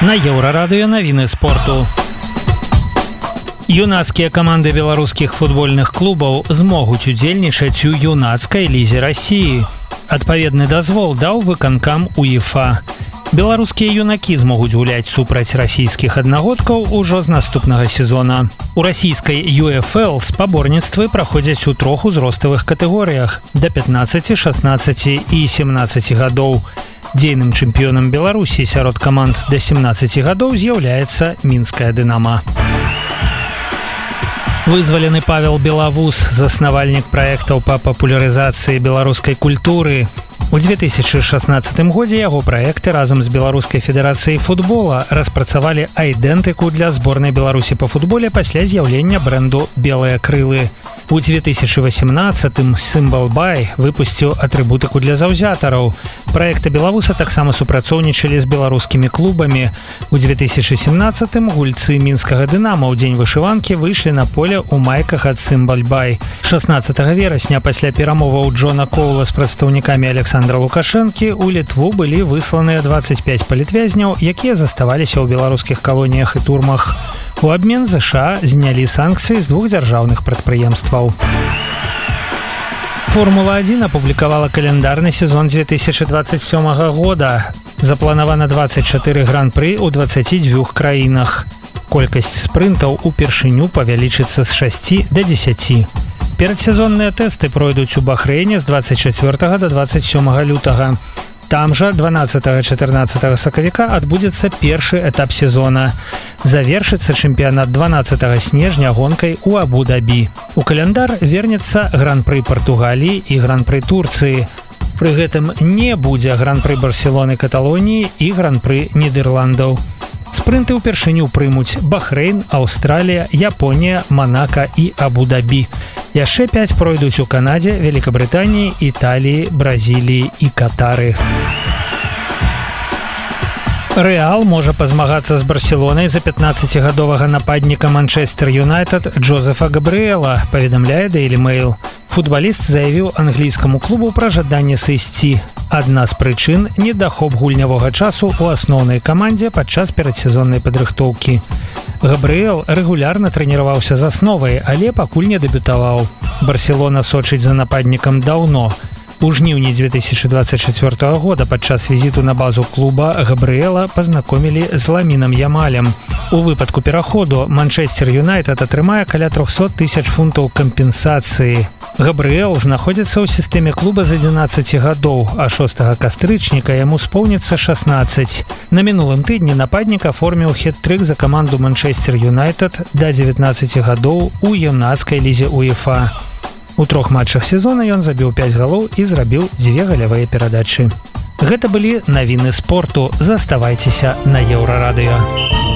На Еўрарадыё навіны спорту. Юнацкія каманды беларускіх футбольных клубаў змогуць удзельнічаць у юнацкай лізе Расіі. Адпаведны дазвол даў выканкам УЕФА. Беларускія юнакі змогуць гуляць супраць расійскіх аднагодкаў ужо з наступнага сезона. У расійскай ЮФЛ спаборніцтвы праходзяць у трох узроставых катэгорыях да 15, 16 і 17 гадоў. Дзейным чэмпіёнам Беларусі сярод каманд да 17 гадоў з'яўляецца мінская «Дынама». Вызвалены Павел Белавус, заснавальнік праектаў па папулярызацыі беларускай культуры. У 2016 годзе яго праекты разам з Беларускай федэрацыяй футбола распрацавалі айдэнтыку для зборнай Беларусі па футболе пасля з'яўлення брэнду «Белыя крылы». У 2018-м Symbol Buy выпусціў атрыбутыку для заўзятараў. Праекты Белавуса таксама супрацоўнічалі з беларускімі клубамі. У 2017-м гульцы мінскага «Дынама» ў дзень вышыванкі выйшлі на поле ў майках ад Symbol Buy. 16 верасня пасля перамоваў Джона Коула з прадстаўнікамі Александра Лукашэнкі у Літву былі высланыя 25 палітвязняў, якія заставаліся ў беларускіх калоніях і турмах. У абмен ЗША знялі санкцыі з двух дзяржаўных прадпрыемстваў. Формула-1 апублікавала каляндарны сезон 2027 года. Запланавана 24 гран-пры ў 22 краінах. Колькасць спрынтаў упершыню павялічыцца з 6 да 10. Перадсезонныя тэсты пройдуць у Бахрэйне з 24 до 27 лютага. Там жа 12-14 сакавіка адбудзецца першы этап сезона. Завершыцца чэмпіянат 12 снежня гонкай у Абу-Дабі. У каляндар вернецца гран-пры Партугаліі і гран-пры Турцыі. Пры гэтым не будзе гран-пры Барселоны, Каталоніі і гран-пры Нідерландаў. Спрынты ўпершыню прымуць Бахрэйн, Аўстралія, Японія, Манака і Абу-Дабі. Яшчэ 5 пройдуць у Канадзе, Великабрытаніі, Італіі, Бразіліі і Катары. Рэал можа пазмагацца з Барселонай за 15-гадовага нападніка Манчестер Юнайтед Джозефа Габрыэла, паведамляе Daily Mail. Футбаліст заявіў англійскаму клубу пра жаданне сысці. Адна з прычын – недахоп гульнявога часу ў асноўнай камандзе падчас перадсезоннай падрыхтоўкі. Габрыэл рэгулярна трэніраваўся з асновай, але пакуль не дэбютаваў. Барселона сочыць за нападнікам даўно. У жніўні 2024 года падчас візіту на базу клуба Габрыэла пазнакомілі з Ламінам Ямалем. У выпадку пераходу Манчестер Юнайтед атрымае каля 300 000 фунтаў кампенсацыі. Габрыэл знаходзіцца ў сістэме клуба з 11 гадоў, а 6 кастрычніка яму споўніцца 16. На мінулым тыдні нападнік аформіў хет-трык за каманду Манчестер Юнайтед да 19 гадоў у юнацкай лізе УЕФА. У 3 матчах сезона ён забіў 5 галоў і зрабіў 2 галявыя перадачы. Гэта былі навіны спорту. Заставайцеся на Еўрарадыё.